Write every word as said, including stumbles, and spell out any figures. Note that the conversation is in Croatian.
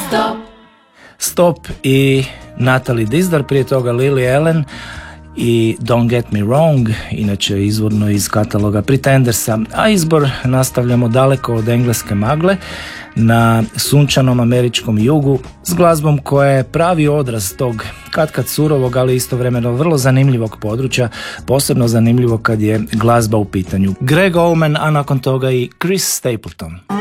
Stop i Natalie Dizdar, prije toga Lily Allen i Don't Get Me Wrong, inače izvorno iz kataloga Pretendersa, a izbor nastavljamo daleko od engleske magle na sunčanom američkom jugu s glazbom koja je pravi odraz tog katkad surovog, ali istovremeno vrlo zanimljivog područja, posebno zanimljivo kad je glazba u pitanju. Greg Allman, a nakon toga i Chris Stapleton.